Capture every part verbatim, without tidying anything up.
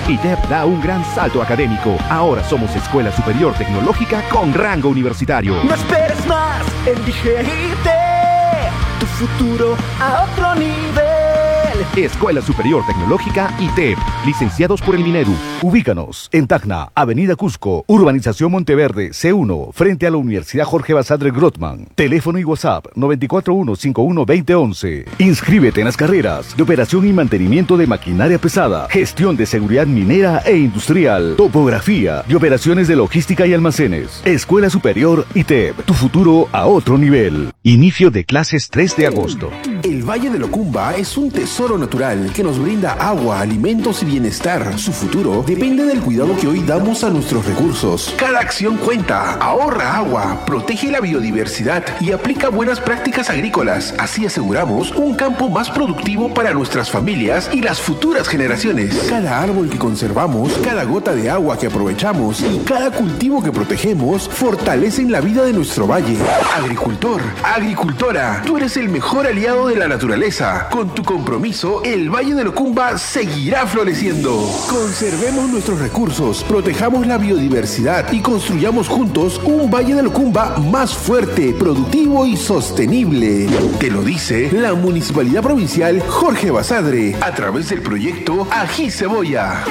I T E P da un gran salto académico. Ahora somos Escuela Superior Tecnológica con rango universitario. No esperes más, elige I T E, tu futuro a otro nivel. Escuela Superior Tecnológica I T E P, licenciados por el Minedu. Ubícanos en Tacna, Avenida Cusco, Urbanización Monteverde, C uno, frente a la Universidad Jorge Basadre Grothman. Teléfono y WhatsApp nueve cuatro uno, cinco uno dos cero once. Inscríbete en las carreras de operación y mantenimiento de maquinaria pesada, gestión de seguridad minera e industrial, topografía y operaciones de logística y almacenes. Escuela Superior I T E P, tu futuro a otro nivel. Inicio de clases tres de agosto. El Valle de Locumba es un tesoro natural que nos brinda agua, alimentos y bienestar. Su futuro depende del cuidado que hoy damos a nuestros recursos. Cada acción cuenta. Ahorra agua, protege la biodiversidad y aplica buenas prácticas agrícolas. Así aseguramos un campo más productivo para nuestras familias y las futuras generaciones. Cada árbol que conservamos, cada gota de agua que aprovechamos y cada cultivo que protegemos fortalecen la vida de nuestro valle. Agricultor, agricultora, tú eres el mejor aliado de la naturaleza. Con tu compromiso, el Valle de Locumba seguirá floreciendo. Conservemos nuestros recursos, protejamos la biodiversidad y construyamos juntos un Valle de Locumba más fuerte, productivo y sostenible. Te lo dice la Municipalidad Provincial Jorge Basadre a través del proyecto Ají Cebolla.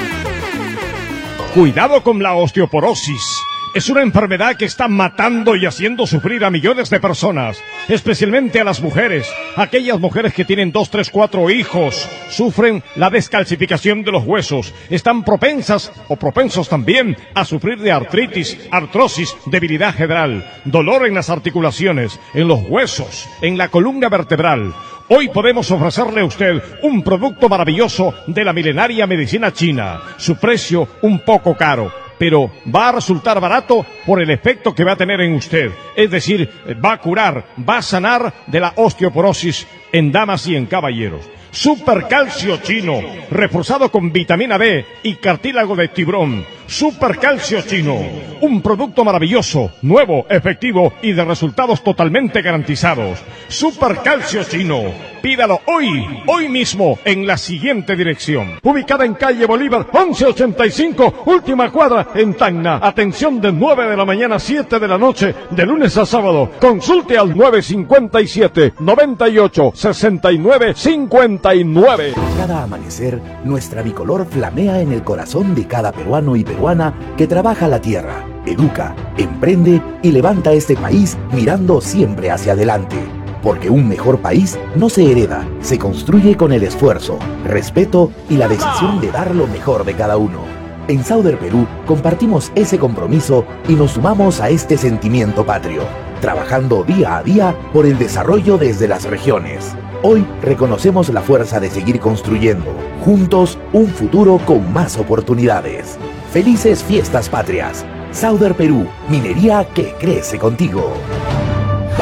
Cuidado con la osteoporosis. Es una enfermedad que está matando y haciendo sufrir a millones de personas, especialmente a las mujeres. Aquellas mujeres que tienen dos, tres, cuatro hijos, sufren la descalcificación de los huesos. Están propensas o propensos también a sufrir de artritis, artrosis, debilidad general, dolor en las articulaciones, en los huesos, en la columna vertebral. Hoy podemos ofrecerle a usted un producto maravilloso de la milenaria medicina china. Su precio un poco caro, pero va a resultar barato por el efecto que va a tener en usted. Es decir, va a curar, va a sanar de la osteoporosis en damas y en caballeros. Supercalcio chino, reforzado con vitamina B y cartílago de tiburón. Supercalcio chino, un producto maravilloso, nuevo, efectivo y de resultados totalmente garantizados. Supercalcio chino, pídalo hoy, hoy mismo, en la siguiente dirección. Ubicada en calle Bolívar, once ochenta y cinco, última cuadra, en Tacna. Atención de nueve de la mañana a siete de la noche, de lunes a sábado. Consulte al nueve cinco siete, noventa y ocho, sesenta y nueve cincuenta y nueve. Cada amanecer, nuestra bicolor flamea en el corazón de cada peruano y peruana que trabaja la tierra, educa, emprende y levanta este país mirando siempre hacia adelante. Porque un mejor país no se hereda, se construye con el esfuerzo, respeto y la decisión de dar lo mejor de cada uno. En Sauder Perú compartimos ese compromiso y nos sumamos a este sentimiento patrio, trabajando día a día por el desarrollo desde las regiones. Hoy reconocemos la fuerza de seguir construyendo, juntos, un futuro con más oportunidades. Felices fiestas patrias. Sauder Perú, minería que crece contigo.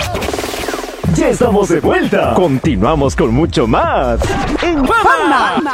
Ya estamos de vuelta. Continuamos con mucho más en Fama.